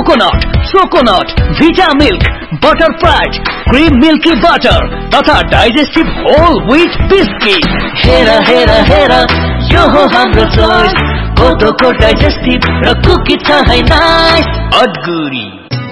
Coconut, सोकोनट, भिटा milk, butterfly, cream milky butter तथा digestive whole wheat biscuit. हेरा हेरा हेरा यो हो हाम्रो चोइस, कोटोको डाइजेस्टिभ र कुकी छ है नाइस अद्गुरी।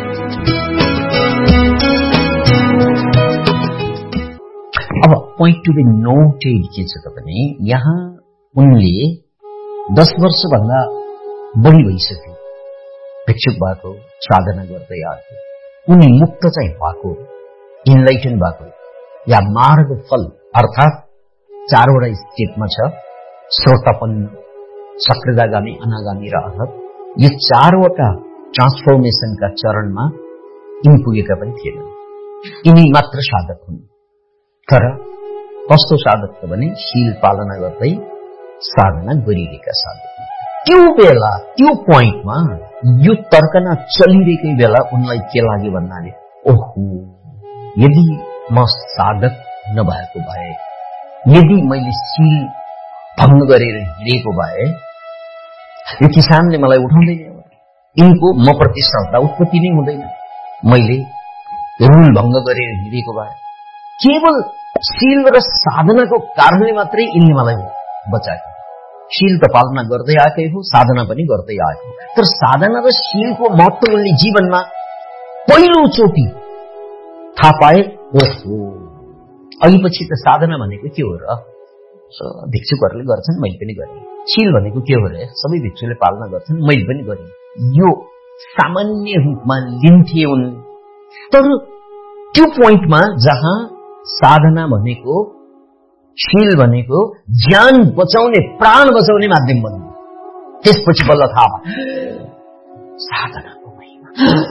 अब पोइन्ट टु बी नोटेड के छ त भने यहाँ उनले 10 वर्षभन्दा बढी भइसक्यो भिक्षुक भएको, साधना गर्दै आएको। उनी मुक्त चाहिँ भएको, इनलाइटन भएको, या मार्ग फल अर्थात 4वटा स्टेपमा छ, श्रोतापन्न, सक्रियतागामी, अनागामी र अर्हत। यो 4वटा ट्रान्सफर्मेसनका चरणमा यिनी पुगेका पनि थिएनन्। यिनी मात्र साधक हुन्। तर कस्तो साधक त भने शील पालना गर्दै साधना गरिरहेका साधक। त्यो बेला त्यो पोइन्टमा यो तर्कना चलिरहेकै बेला उनलाई के लाग्यो भन्नाले ओहो, यदि म साधक नभएको भए, यदि मैले शील भङ्ग गरेर हिँडेको भए यो किसानले मलाई उठाउँदैन, यिनको म प्रति श्रद्धा उत्पत्ति नै हुँदैन। मैले रूल भङ्ग गरेर हिँडेको भए केवल शील र साधनाको कारणले मात्रै यिनले मलाई बचाएको। शील त पालना गर्दै आएकै हो, साधना पनि गर्दै आएको, तर साधना र शीलको महत्त्व उनले जीवनमा पहिलोचोटि थाहा पाए। ओहो, अघिपछि त साधना भनेको के हो र? भिक्षुकहरूले गर्छन्, मैले पनि गरेँ। शील भनेको के हो र? सबै भिक्षुले पालना गर्छन्, मैले पनि गरेँ। यो सामान्य रूपमा लिन्थे उन। तर त्यो पोइन्टमा जहाँ साधना भनेको, शील भनेको ज्यान बचाउने, प्राण बचाउने माध्यम बन्यो, त्यसपछि बल्ल थाहा भयो साधनाको महिमा,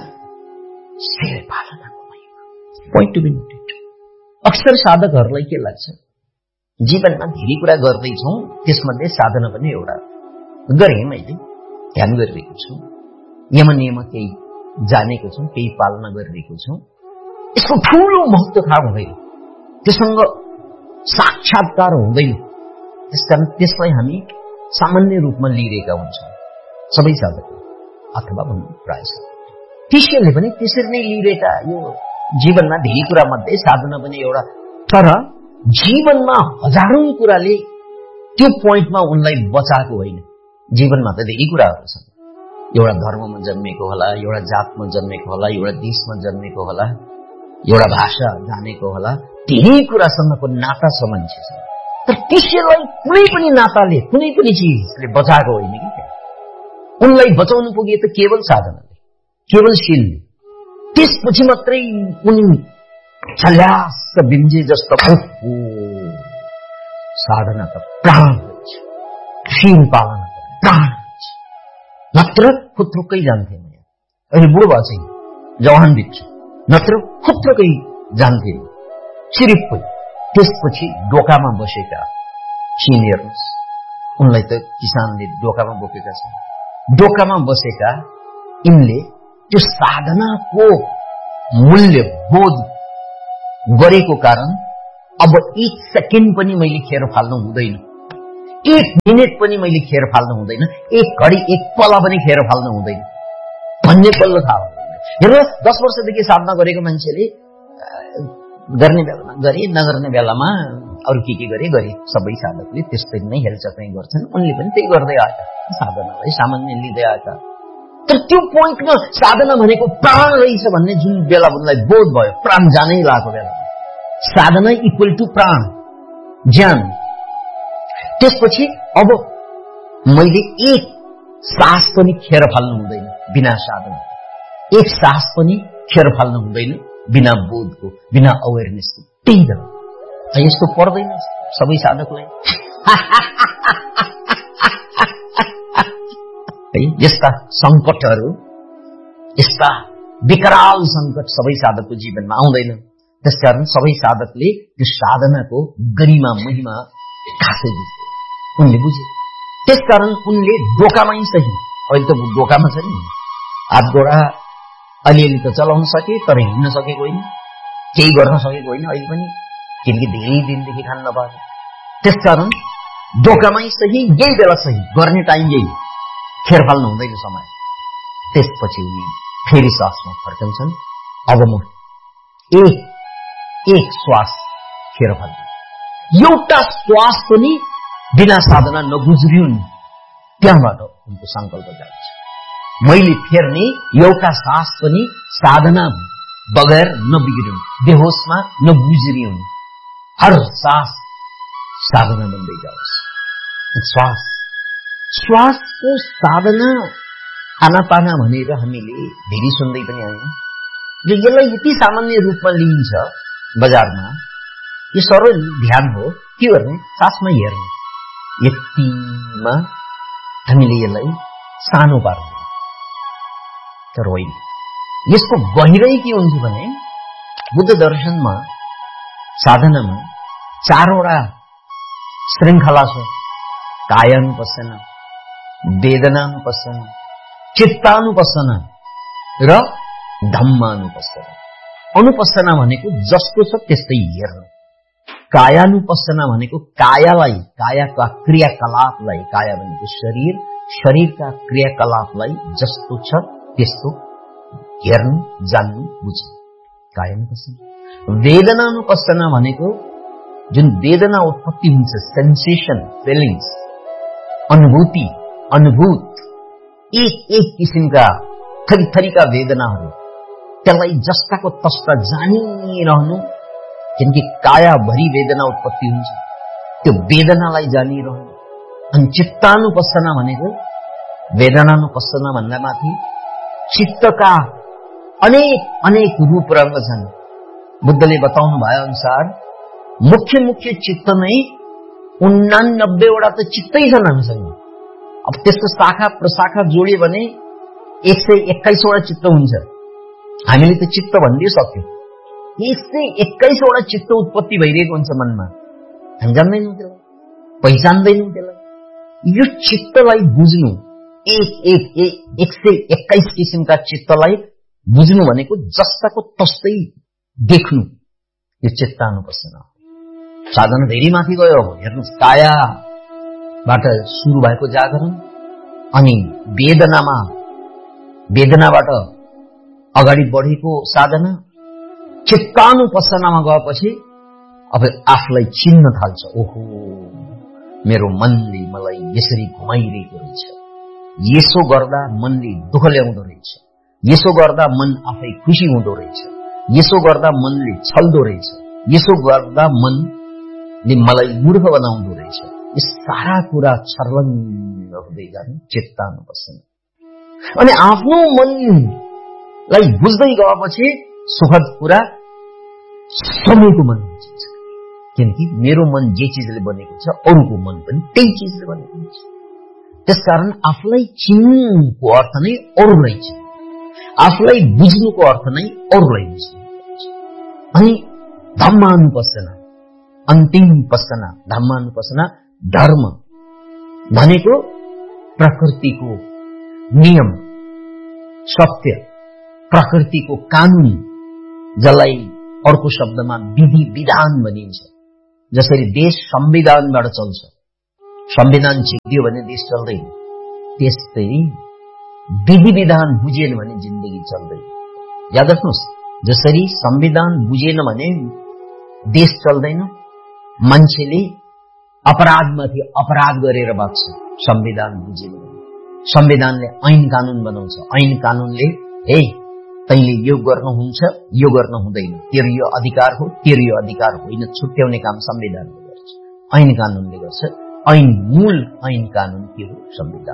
शील पालनाको महिमा। Point to be noted. अक्सर साधकहरूलाई के लाग्छ, जीवनमा धेरै कुरा गर्दैछौँ, त्यसमध्ये साधना पनि एउटा। गरेँ, मैले ध्यान गरिरहेको छु, यम नियम केही जानेको छु, केही पालना गरिरहेको छु, यसको ठूलो महत्त्व थाहा हुँदैन, त्यससँग साक्षात्कार हुँदैन। त्यसकारण त्यसलाई हामी सामान्य रूपमा लिइरहेका हुन्छौँ, सबै साधकले, अथवा भनौँ प्राय साधकले। शिष्यले पनि त्यसरी नै लिइरहेका। यो जीवनमा धेरै कुरा मध्ये साधना पनि एउटा। तर जीवनमा हजारौं कुराले त्यो पोइन्टमा उनलाई बचाएको होइन। जीवनमा त धेरै कुराहरू छन्। एउटा धर्ममा जन्मेको होला, एउटा जातमा जन्मेको होला, एउटा देशमा जन्मेको होला, एउटा भाषा जानेको होला, धेरै कुरासँगको नाता छ मान्छेसँग। तर त्यसलाई कुनै पनि नाताले, कुनै पनि चिजले बचाएको होइन कि। उनलाई बचाउनु पुगे त केवल साधनाले, केवल शीलले। त्यसपछि मात्रै उनी छल्यास बिन्जे जस्तो साधना त प्राण हुन्छ, शील पालना त प्राण हुन्छ। नत्र खुत्रुक्कै जान्थे। अहिले बुढो भएको छैन, जवान भित्र, नत्र खुत्रुक्कै जान्थे सिरिपै। त्यसपछि डोकामा बसेका सिनियर्स, उनलाई त किसानले डोकामा बोकेका छन्, डोकामा बसेका यिनले त्यो साधनाको मूल्य बोध गरेको कारण अब 1 सेकेन्ड पनि मैले खेर फाल्नु हुँदैन, 1 मिनेट पनि मैले खेर फाल्नु हुँदैन, 1 घडी 1 पल पनि खेर फाल्नु हुँदैन भन्ने बल्ल थाहा हुँदैन। हेर्नुहोस्, 10 वर्षदेखि साधना गरेको मान्छेले गर्ने बेलामा गरे, नगर्ने बेलामा अरू के गरे गरे। सबै साधकले त्यस्तै नै हेलचक्राइ गर्छन्। उनले पनि त्यही गर्दै आएका, साधनालाई सामान्य लिँदै आएका। तर त्यो पोइन्टमा साधना भनेको प्राण रहेछ भन्ने जुन बेला उनलाई बोध भयो, प्राण जानै लागेको बेला, साधना इक्वल टु प्राण, ज्यान। त्यसपछि अब मैले 1 सास पनि खेर फाल्नु हुँदैन बिना साधना, 1 सास पनि खेर फाल्नु हुँदैन बिना बोधको, बिना अवेरनेसको। त्यही त यस्तो पर्दैन सबै साधकलाई। यस्ता संकटहरू, यस्ता विकराल संकट सबै साधकको जीवनमा आउँदैन। त्यसकारण सबै साधकले त्यो साधनाको गरिमा महिमा खासै बुझ्थे, उनले बुझे। त्यसकारण उनले डोकामै सही, अहिले त डोकामा छ नि, हात गोडा अलिअलि त चलाउन सके, तर हिँड्न सकेको होइन, केही गर्न सकेको होइन अहिले पनि, किनकि धेरै दिनदेखि खान नपाएको। त्यसकारण डोकामै सही, यही बेला सही, गर्ने टाइम यही, खेर फाल्नु हुँदैन समय। त्यसपछि उनी फेरि सासमा फर्कन्छन्। अब म एक श्वास खेर भन्छु, एउटा श्वास पनि बिना साधना नगुज्रिउन्। त्यहाँबाट उनको संकल्प जान्छ, मैले फेर्ने एउटा सास पनि साधना बगैर नबिग्रिउन्, बेहोसमा नगुज्रिउन्। हर सास साधना बन्दै जाओस्। श्वासको साधना खानापाना भनेर हामीले धेरै सुन्दै पनि आयौँ। जो यसलाई यति सामान्य रूपमा लिइन्छ बजारमा, यो सरल ध्यान हो। के गर्ने? सासमा हेर्ने। यतिमा हामीले यसलाई सानो पार्ने, तर होइन। यसको गहिराई के हुन्छ भने बुद्ध दर्शनमा साधनामा 4वटा श्रृङ्खला छ। कायानुपස්සना, वेदनानुपස්සना, चित्तानुपස්සना र धम्मानुपස්සना। अनुपස්සना भनेको जस्तो छ त्यस्तै हेर्नु। कायानुपස්සना भनेको कायालाई, कायाका क्रियाकलापलाई, काया भनेको शरीर, शरीरका क्रियाकलापलाई जस्तो छ त्यस्तो हेर्नु, जान्नु, बुझ्नु। कायानुपස්සना। वेदनानुपස්සना भनेको जुन वेदना उत्पत्ति हुन्छ, सेन्सेसन, फिलिङ्स, अनुभूति, अनुभूत, एक किसिमका थरीका वेदनाहरू, त्यसलाई जस्ताको तस्ता जानिरहनु। किनकि कायाभरि वेदना उत्पत्ति हुन्छ, त्यो वेदनालाई जानिरहनु। अनि चित्तानुपස්සना भनेको वेदनानुपස්සना भन्दा माथि चित्तका अनेक रूप रंग छन्। बुद्धले बताउनु भए अनुसार मुख्य चित्त नै 89वटा त चित्तै छन् हामीसँग। अब त्यसको शाखा प्रशाखा जोड्यो भने 121वटा चित्त हुन्छ। हामीले त चित्त भनिदियो सक्यौं। 121वटा चित्त उत्पत्ति भइरहेको हुन्छ मनमा। हामी जान्दैनौँ त्यसलाई, पहिचान्दैनौँ त्यसलाई। यो चित्तलाई बुझ्नु, 121 किसिमका चित्तलाई बुझ्नु भनेको जस्ताको तस्तै देख्नु, यो चित्तानुपස්සना हो। साधना धेरै माथि गयो। अब हेर्नुहोस्, कायाबाट सुरु भएको जागरण, अनि वेदनाबाट अगाडि बढेको साधना, चित्तानुपස්සनामा गएपछि अब आफूलाई चिन्न थाल्छ। ओहो, मेरो मनले मलाई यसरी घुमाइरहेको रहेछ, यसो गर्दा मनले दुःख ल्याउँदो रहेछ, यसो गर्दा मन आफै खुसी हुँदो रहेछ, यसो गर्दा मनले छल्दो रहेछ, यसो गर्दा मनले मलाई मूर्ख बनाउँदो रहेछ। यो सारा कुरा छर्लङ्ग हुँदै जाने चित्तानुपස්සना। अनि आफ्नो मनलाई बुझ्दै गएपछि सुखद कुरा, सबैको मन बुझिन्छ। किनकि मेरो मन जे चिजले बनेको छ, अरूको मन पनि त्यही चिजले बनेको हुन्छ। त्यसकारण आफूलाई चिन्नुको अर्थ नै अरूलाई चिन्नु, आफूलाई बुझ्नुको अर्थ नै अरूलाई बुझ्नु। अनि धम्मानुपස්සना, अन्तिम पसना। धम्मानुपස්සना, धर्म भनेको प्रकृतिको नियम, सत्य, प्रकृतिको कानून, जसलाई अर्को शब्दमा विधि विधान भनिन्छ। जसरी देश संविधानबाट चल्छ, संविधान झिक्दियो भने देश चल्दैन, त्यस्तै विधि विधान बुझेन भने जिन्दगी चल्दैन। याद राख्नुहोस्, जसरी संविधान बुझेन भने देश चल्दैन। मान्छेले अपराधमाथि अपराध गरेर बाँच्छ संविधान बुझेन भने। संविधानले ऐन कानून बनाउँछ, ऐन कानूनले हे तैले यो गर्न हुन्छ, यो गर्न हुँदैन, तेरो यो अधिकार हो, तेरो यो अधिकार होइन, छुट्याउने काम संविधानले गर्छ, ऐन कानूनले गर्छ। ऐन, मूल ऐन कानून के हो? संविधान।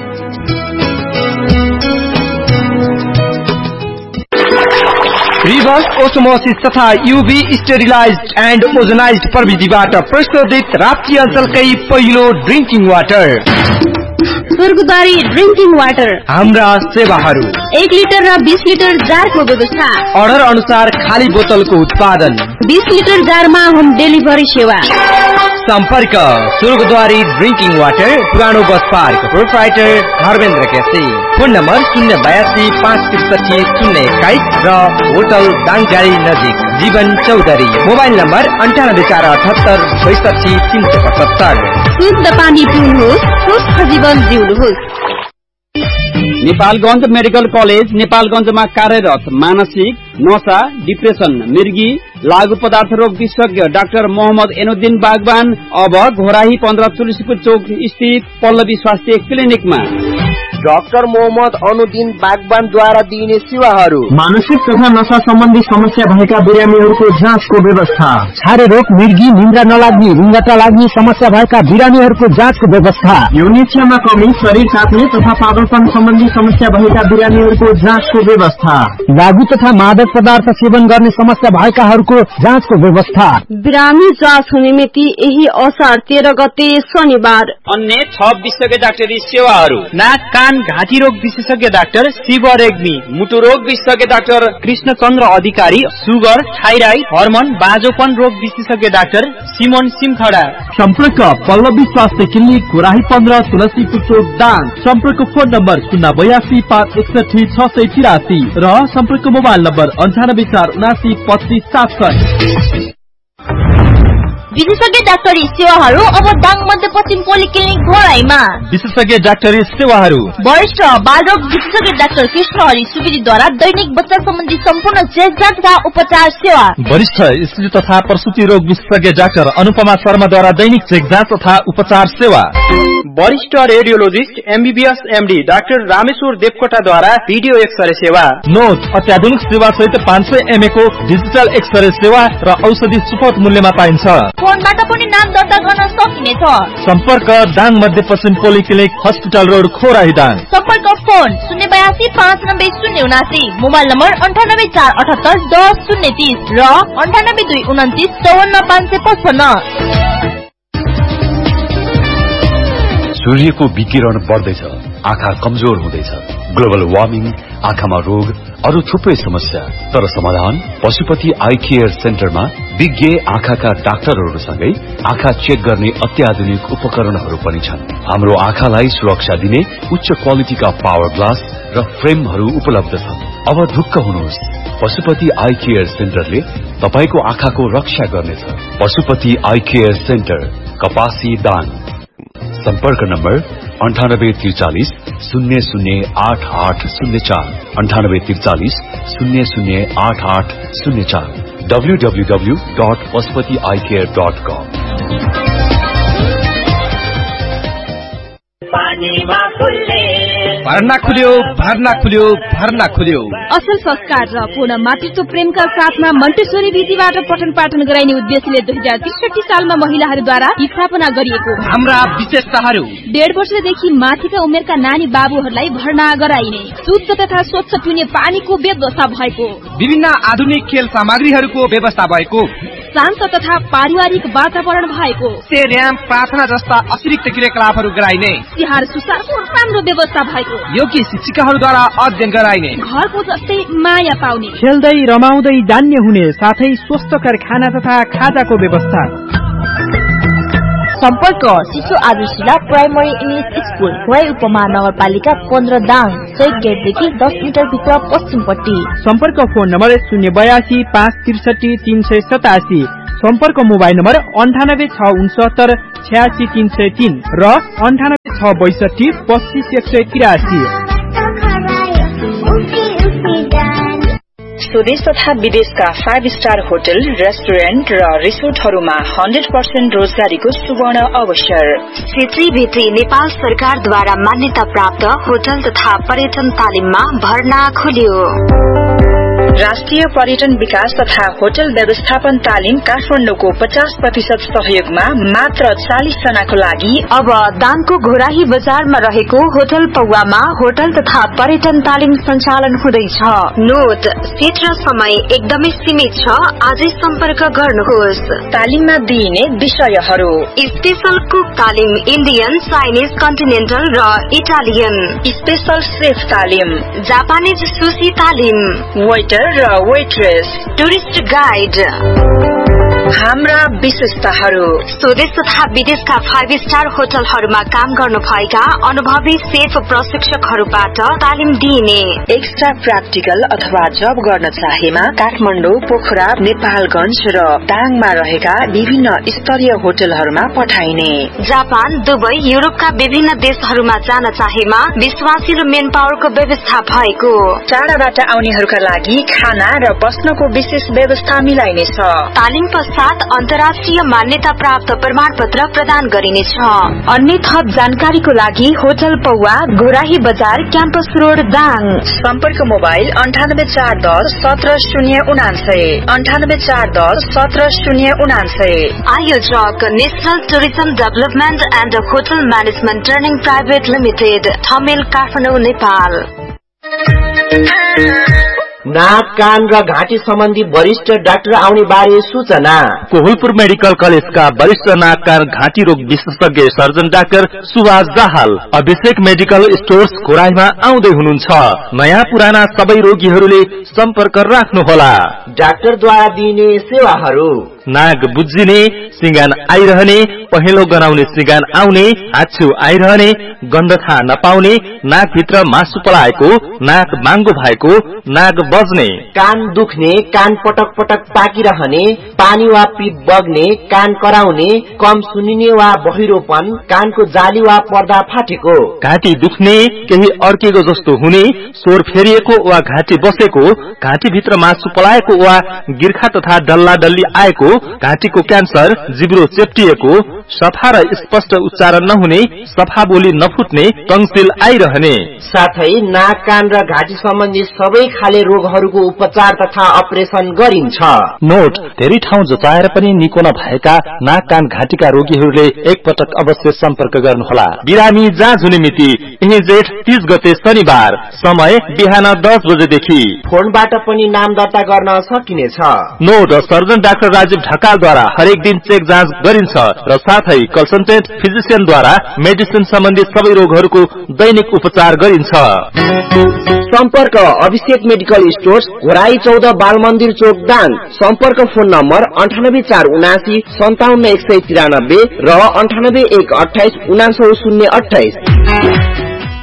रिभर्स ओस्मोसिस तथा यूवी स्टेरिलाइज्ड एन्ड ओजोनाइज्ड प्रविधिबाट प्रशोधित राप्ती अञ्चलकै पहिलो ड्रिंकिङ वाटर स्वर्गद्वारी ड्रिंकिङ वाटर। हाम्रा सेवाहरू 1 लिटर र 20 लिटर जारको व्यवस्था, अर्डर अनुसार खाली बोतलको उत्पादन, 20 लिटर जारमा होम डेलिभरी सेवा। सम्पर्क स्वर्गद्वारी ड्रिंकिङ वाटर, पुरानो bus park, proprietor Dharmendra KC. Phone number 082 563 021 र होटल दाङजारी नजिक जीवन चौधरी। Mobile number 9848 62 375। शुद्ध पानी पिउनुहोस्, स्वस्थ जीवन जिउनुहोस्। नेपालगञ्ज मेडिकल कलेज नेपालगञ्जमा कार्यरत मानसिक नशा डिप्रेसन मृगी लागू पदार्थ रोग विशेषज्ञ डाक्टर मोहम्मद एनुद्दिन बागवान अब घोराही 15 तुलसीपुर चौक स्थित पल्लवी स्वास्थ्य क्लिनिकमा। डाक्टर मोहम्मद अनुद्दिन बागवानद्वारा दिइने सेवाहरू मानसिक तथा नशा सम्बन्धी समस्या भएका बिरामीहरूको जाँचको व्यवस्था, छारे रोग मृगी निन्द्रा नलाग्ने रुङ्गटा लाग्ने समस्या भएका बिरामीहरूको जाँचको व्यवस्था, यौनिच्छामा कमी शरीर काट्ने तथा पागलपन सम्बन्धी समस्या भएका बिरामीहरूको जाँचको व्यवस्था, लागू तथा मादक पदार्थ सेवन गर्ने समस्या भएकाहरूको जाँचको व्यवस्था। बिरामी जाँच हुने मिति यही असार 13 गते शनिबार। अन्य 6 विशेषज्ञ डाक्टरी सेवाहरू नाक कान घाँटी रोग विशेषज्ञ डाक्टर शिव रेग्मी, मुटु रोग विशेषज्ञ डाक्टर कृष्णचन्द्र अधिकारी, सुगर थाइराइड हर्मोन बाजोपन रोग विशेषज्ञ डाक्टर सिमोन सिमखडा। सम्पर्क पल्लवी स्वास्थ्य क्लिनिक घोराही 15 तुलसीपुर चौक दाङ। सम्पर्क फोन नम्बर 082 561 683 र सम्पर्क मोबाइल नम्बर 98 479 25 700। विशेषज्ञ डाक्टरी सेवाहरू अब दाङ मध्यपश्चिम पोलिक्लिनिक घोराईमा। विशेषज्ञ डाक्टरी सेवाहरू वरिष्ठ बालरोग विशेषज्ञ डाक्टर कृष्ण हरि सुवेदीद्वारा दैनिक बच्चा सम्बन्धी सम्पूर्ण चेकजाँच तथा उपचार सेवा। वरिष्ठ स्त्री तथा प्रसुति रोग विशेषज्ञ डाक्टर अनुपमा शर्माद्वारा दैनिक चेकजाँच तथा उपचार सेवा। वरिष्ठ radiologist MBBS MD doctor Rameshwar देवकोटाद्वारा video x-ray सेवा। नोट अत्याधुनिक सेवा सहित 500 mA को डिजिटल एक्सरे सेवा र औषधि सुपथ मूल्यमा पाइन्छ। फोनबाट पनि नाम दर्ता गर्न सकिनेछ। सम्पर्क दाङ मध्यपश्चिम polyclinic hospital road Ghorahi Dang. सम्पर्क फोन 082 590 079, मोबाइल नम्बर 98 478 10 030 र 98 229 54 555। सूर्यको विकिरण बढ्दैछ, आँखा कमजोर हुँदैछ, ग्लोबल वार्मिङ, आँखामा रोग, अरू थुप्रै समस्या। तर समाधान पशुपति आई केयर सेन्टरमा विज्ञ आँखाका डाक्टरहरूसँगै आँखा चेक गर्ने अत्याधुनिक उपकरणहरू पनि छन्। हाम्रो आँखालाई सुरक्षा दिने उच्च क्वालिटीका पावर ग्लास र फ्रेमहरू उपलब्ध छन्। अब ढुक्क हुनुहोस्, पशुपति आई केयर सेन्टरले तपाईको आँखाको रक्षा गर्नेछ। पशुपति आई केयर सेन्टर, कपासी दाङ। सम्पर्क नम्बर 9843 008804 9843 008804 www.pashupatieyecare.com। भर्ना खुल्यो, भर्ना खुल्यो, भर्ना खुल्यो। असल संस्कार र पूर्ण मातृत्व प्रेमका साथमा मन्टेश्वरी विधिबाट पठन पाठन गराइने उद्देश्यले 2063 सालमा महिलाहरूद्वारा स्थापना गरिएको हाम्रा विशेषताहरू 1.5 वर्षदेखि माथिका उमेरका नानी बाबुहरूलाई भर्ना गराइने, शुद्ध तथा स्वच्छ पिउने पानीको व्यवस्था भएको, विभिन्न आधुनिक खेल सामग्रीहरूको व्यवस्था भएको, शान्त तथा पारिवारिक वातावरण भएको, स्टेडियम प्रार्थना जस्ता अतिरिक्त क्रियाकलापहरू गराइने, तिहार सुसारको राम्रो व्यवस्था भएको, योग्य शिक्षिकाहरूद्वारा अध्ययन गराइने, घरको जस्तै माया पाउने, खेल्दै रमाउँदै जान्ने हुने साथै स्वस्थकर खाना तथा खाजाको व्यवस्था। सम्पर्क शिशु आदर्शिला प्राइमरी इंग्लिश स्कूल घोराई उपमहानगरपालिका 15 दाङ, चैक गेटदेखि 10 मिटर भित्र पश्चिमपट्टि। सम्पर्क फोन नम्बर 082 563 387, सम्पर्क मोबाइल नम्बर 98 669 86 303 र 98 662 25 183। स्वदेश तथा विदेशका 5 स्टार होटल, रेस्टुरेन्ट र रिसोर्टहरूमा 100% रोजगारीको सुवर्ण अवसर। क्षेत्रीय भित्री नेपाल सरकारद्वारा मान्यता प्राप्त होटल तथा पर्यटन तालिममा भर्ना खुल्यो। राष्ट्रिय पर्यटन विकास तथा होटल व्यवस्थापन तालिम काठमाडौँको 50% सहयोगमा मात्र 40 जनाको लागि अब दाङको घोराही बजारमा रहेको होटल पौवामा होटल तथा पर्यटन तालिम सञ्चालन हुँदैछ। नोट, सीट र समय एकदमै सीमित छ, आजै सम्पर्क गर्नुहोस्। तालिममा दिइने विषयहरू: स्पेशल कुक तालिम, इन्डियन, चाइनिज, कन्टिनेन्टल र इटालियन। स्पेशल सेफ तालिम, जापानिज सुशी तालिम, वेटर र वेट्रेस, टुरिस्ट गाइड। हाम्रा विशेषताहरू स्वदेश तथा विदेशका 5 स्टार होटलहरूमा काम गर्नु भएका अनुभवी सेफ प्रशिक्षकहरूबाट तालिम दिइने एक्स्ट्रा प्र्याक्टिकल अथवा जब गर्न चाहेमा काठमाडौँ, पोखरा, नेपालगञ्ज र दाङमा रहेका विभिन्न स्तरीय होटलहरूमा पठाइने जापान, दुबई, युरोपका विभिन्न देशहरूमा जान चाहेमा विश्वासिलो मेन पावरको व्यवस्था भएको टाढाबाट आउनेहरूका लागि खाना र बस्नको विशेष व्यवस्था मिलाइनेछ। तालिम पश्चात अन्तर्राष्ट्रिय मान्यता प्राप्त प्रमाणपत्र प्रदान गरिनेछ। अन्य थप जानकारीको लागि होटल पौवा, घोराही बजार, क्याम्पस रोड, दाङ। सम्पर्क मोबाइल 9841 17099 9841 17099। आयोजक national tourism development and hotel management training private limited, Thamel, Kathmandu, Nepal. नाक, कान र घाँटी सम्बन्धी वरिष्ठ डाक्टर आउने बारे सूचना। कोहलपुर मेडिकल कलेजका वरिष्ठ नाक, कान, घाँटी रोग विशेषज्ञ सर्जन डाक्टर सुभाष दाहाल अभिषेक मेडिकल स्टोर्स घोराईमा आउँदै हुनुहुन्छ। नयाँ पुराना सबै रोगीहरूले सम्पर्क राख्नुहोला। डाक्टरद्वारा दिइने सेवाहरू: नाक बुझिने, सिंगान आइरहने, पहेँलो गनाउने सिंगान आउने, हाच्छिउ आइरहने, गन्ध थाहा नपाउने, नाकभित्र मासु पलाएको, नाक बाङ्गो भएको, नाक बज्ने, कान दुख्ने, कान पटक पटक पाकिरहने, पानी वा पिप बग्ने, कान कराउने, कम सुनिने वा बहिरोपन, कानको जाली वा पर्दा फाटेको, घाँटी दुख्ने, केही अड्केको जस्तो हुने, स्वर फेरिएको वा घाँटी बसेको, घाँटीभित्र मासु पलाएको वा गिर्खा तथा डल्ला डल्ली आएको, घाँटीको क्यान्सर, जिब्रो चेप्टिएको, सफा र स्पष्ट उच्चारण नहुने, सफा बोली नफुट्ने, टङ्सिल आइरहने, साथै नाक, कान र घाँटी सम्बन्धी सबै खाले रोगहरूको उपचार तथा अपरेसन गरिन्छ। नोट: धेरै ठाउँ जचाएर पनि निको नभएका नाक, कान, घाँटीका रोगीहरूले एकपटक अवश्य सम्पर्क गर्नुहोला। बिरामी जाँच हुने मिति यही जेठ 30 गते शनिबार, समय बिहान 10 बजेदेखि। फोनबाट पनि नाम दर्ता गर्न सकिनेछ। नोट: सर्जन डाक्टर राजीव ढकालद्वारा हरेक दिन चेक जाँच गरिन्छ र साथै कन्सल्टेन्ट फिजिशियनद्वारा मेडिसिन सम्बन्धी सबै रोगहरूको दैनिक उपचार गरिन्छ। सम्पर्क अभिषेक मेडिकल स्टोर्स, घोराई 14, बाल मन्दिर चोक, दाङ। सम्पर्क फोन नम्बर 984779 57193 र 9812 19998।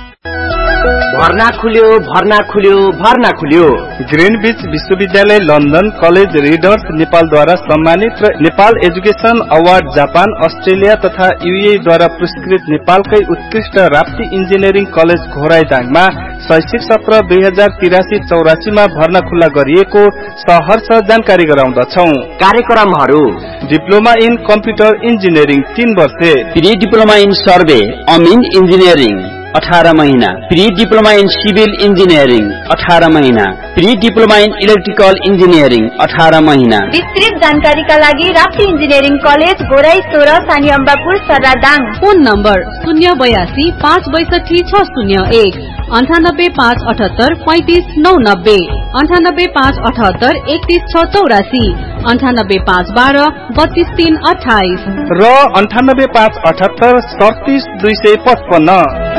भर्ना खुल्यो, भर्ना खुल्यो, भर्ना खुल्यो। ग्रिनविच विश्वविद्यालय लन्डन कलेज रिडर्स नेपालद्वारा सम्मानित र Nepal education award Japan, Australia तथा युए द्वारा पुरस्कृत नेपालकै उत्कृष्ट राप्ती इन्जिनियरिङ कलेज घोराई दाङमा शैक्षिक सत्र 2083-84 मा भर्ना खुल्ला गरिएको सहर्ष जानकारी गराउँदछौ। कार्यक्रमहरू: डिप्लोमा इन कम्प्युटर इन्जिनियरिङ 3 वर्षे, pre diploma in survey Amin engineering 18 महिना, pre diploma in civil engineering 18 महिना, pre diploma in electrical engineering 18 महिना। विस्तृत जानकारीका लागि राप्ती इन्जिनियरिङ कलेज, घोराई 16, सानी अम्बापुर, सर्रा, दाङ। फोन नम्बर 082 562 601 98 578 35 990 98 578 31 684 98 512 32 328 र 98 578 37 255।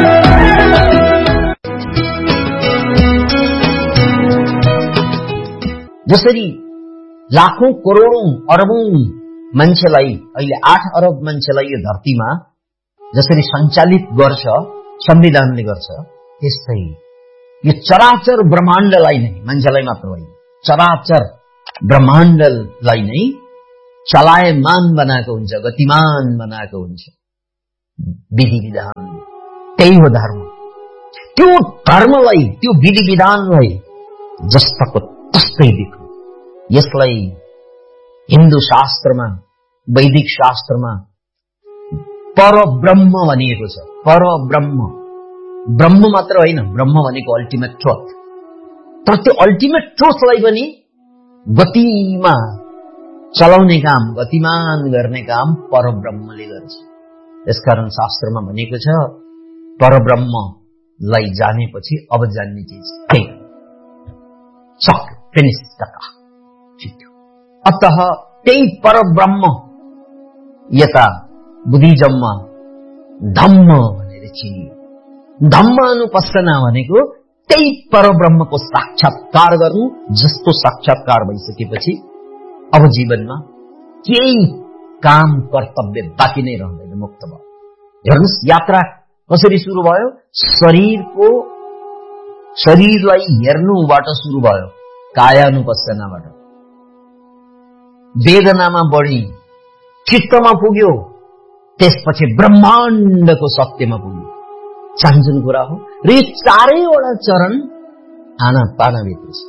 जसरी लाखौं करोडौं अरबौं मान्छेलाई, अहिले 8 अरब मान्छेलाई यो धरतीमा जसरी सञ्चालित गर्छ संविधानले गर्छ, त्यस्तै यो चराचर ब्रह्माण्डलाई नै, मान्छेलाई मात्र होइन, चराचर ब्रह्माण्डलाई नै चलायमान बनाएको हुन्छ, गतिमान बनाएको हुन्छ विधि विधान। त्यही हो धर्म। त्यो धर्मलाई, त्यो विधि विधानलाई जस्ताको तस्तै देख्नु। यसलाई हिन्दू शास्त्रमा, वैदिक शास्त्रमा परब्रह्म भनिएको छ। परब्रह्म, ब्रह्म मात्र होइन, ब्रह्म भनेको अल्टिमेट ट्रुथ। तर त्यो अल्टिमेट ट्रुथलाई पनि गतिमा चलाउने काम, गतिमान गर्ने काम परब्रह्मले गर्छ। यसकारण शास्त्रमा भनेको छ, परब्रह्मलाई जानेपछि अब जान्ने चिज त्यही सक्यो, फिनिस टका। अतः त्यही परब्रह्म यता बुद्धिज्ममा धम्म भनेर चिनियो। धम्मानुपස්සना भनेको त्यही परब्रह्मको साक्षात्कार गर्नु, जस्तो साक्षात्कार भइसकेपछि अब जीवनमा केही काम कर्तव्य बाँकी नै रहँदैन, मुक्त भयो। हेर्नुहोस् यात्रा कसरी सुरु भयो? शरीरलाई हेर्नुबाट सुरु भयो, कायानुपස්සनाबाट। वेदनामा बढी चित्तमा पुग्यो, त्यसपछि ब्रह्माण्डको सत्यमा पुग्यो। चान्जुन कुरा हो। र यी चारैवटा चरण आनापानाभित्र छ।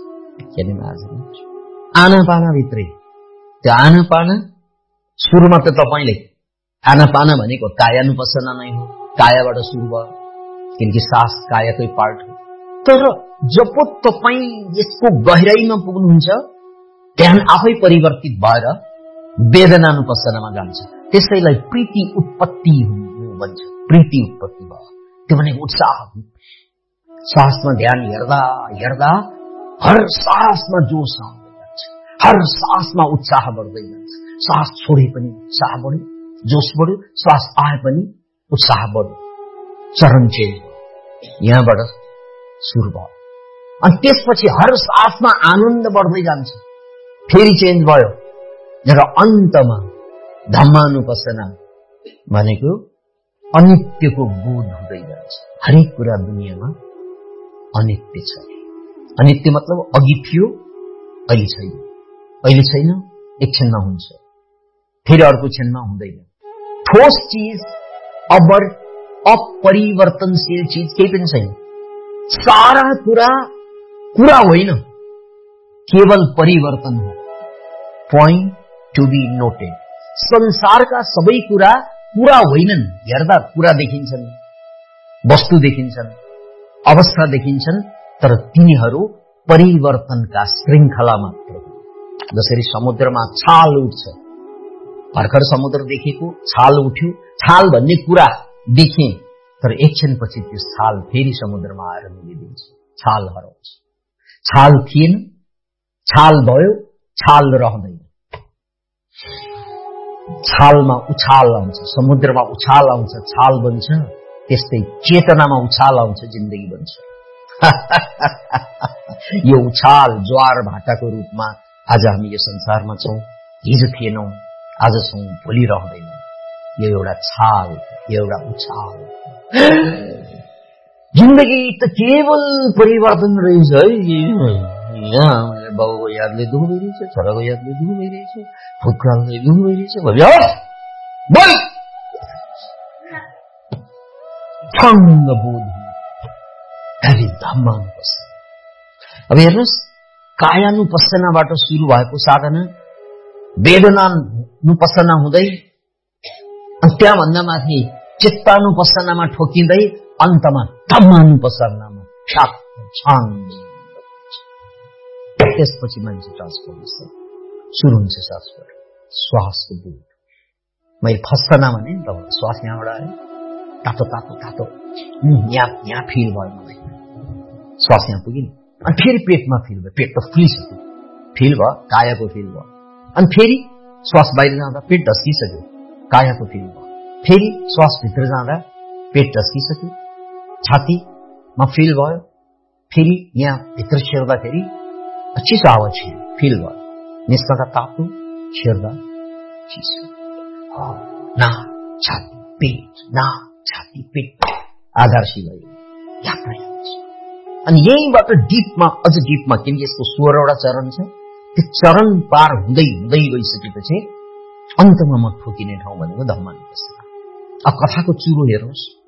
आनापानाभित्रै त्यो आनापाना सुरुमा त तपाईले आनापाना भनेको कायानुपස්සना नै हो, कायाबाट सुरु भयो, किनकि सास कायाकै पार्ट हो। तर जब तपाई यसको गहिराईमा पुग्नुहुन्छ, ध्यान आफै परिवर्तित भएर वेदनानुपස්සनामा जान्छ। त्यसैलाई प्रीति उत्पत्ति भन्छ। प्रीति उत्पत्ति भयो, त्यो भनेको उत्साह। सासमा ध्यान हेर्दा हेर्दा हर सासमा जोश आउँदै जान्छ, हर सासमा उत्साह बढ्दै जान्छ। सास छोडे पनि उत्साह बढ्यो, जोश बढ्यो, श्वास आए पनि उत्साह बढ्यो। चरण चेन्ज भयो, यहाँबाट सुरु भयो। अनि त्यसपछि हर सासमा आनन्द बढ्दै जान्छ, फेरि चेन्ज भयो र अन्तमा धम्मानुपස්සना भनेको अनित्यको बोध हुँदै जान्छ। हरेक कुरा दुनियाँमा अनित्य छ। अनित्य मतलब अघि थियो, अहिले छैन, अहिले छैन, एक क्षणमा हुन्छ, फेरि अर्को क्षणमा हुँदैन। ठोस चीज, अपरिवर्तनशील चीज केही पनि छैन। सारा कुरा कुरा होइन, केवल परिवर्तन हो। Point to be noted. संसारका सबै कुरा पूरा होइनन्। हेर्दा कुरा देखिन्छन्, वस्तु देखिन्छन्, अवस्था देखिन्छन्, तर तिनीहरू परिवर्तनका श्रृङ्खला मात्र हो। जसरी समुद्रमा छाल उठ्छ, भर्खर समुद्र देखेको छाल उठ्यो, छाल भन्ने कुरा देखे, तर एक क्षणपछि त्यो छाल फेरि समुद्रमा आएर मिलिदिन्छ, छाल हराउँछ। छाल थिएन, छाल भयो, छाल रहँदैन। छालमा उछाल आउँछ, समुद्रमा उछाल आउँछ, छाल बन्छ। त्यस्तै चेतनामा उछाल आउँछ, जिन्दगी बन्छ। यो उछाल ज्वार भाटाको रूपमा आज हामी यो संसारमा छौं। हिजो थिएनौं, आज छौं, भोलि रहँदैनौं। यो एउटा छाल, यो एउटा उछाल। जिन्दगी त केवल परिवर्तन रहेछ है। यहाँ बाबुको यादले दुःख भइरहेछ, छोराको यादले दुःख भइरहेछ, फुटकालले दुःख भइरहेछ। छङ्ग बोध धम्मानुपස්සना। अब हेर्नुहोस्, कायानुपස්සनाबाट सुरु भएको साधना वेदनानुपස්සना हुँदै, अनि त्यहाँभन्दा माथि चित्तानुपස්සनामा ठोकिँदै अन्तमा धम्मानुपස්සनामा त्यसपछि मान्छे ट्रान्सफर्मेसन सुरु हुन्छ। सासबाट श्वासको बोध। मैले फस्तना भने नि तपाईँ, श्वास यहाँबाट आयो, तातो तातो तातो, यहाँ फिल भयो मलाई, श्वास यहाँ पुग्यो नि, अनि फेरि पेटमा फिल भयो, पेट त फुलिसक्यो, फिल भयो, कायाको फिल भयो। अनि फेरि श्वास बाहिर जाँदा पेट ढस्किसक्यो, कायाको फिल भयो। फेरि श्वास भित्र जाँदा पेट ढस्किसक्यो, छातीमा फिल भयो। फेरि यहाँ भित्र छिर्दाखेरि चिसो हावा छिर्यो, फिल भयो, निस्कँदा तातो, छिर्दा चिसो। नाक छाती पेट, नाक छाती पेट, आधारशील यात्रा हुन्छ। अनि यहीँबाट डिपमा, अझ डिपमा, किनकि यसको 16वटा चरण छ, त्यो चरण पार हुँदै हुँदै गइसकेपछि अन्तमा म ठोकिने ठाउँ भनेको धम्मानुपස්සना। अब कथाको चुरो हेर्नुहोस्,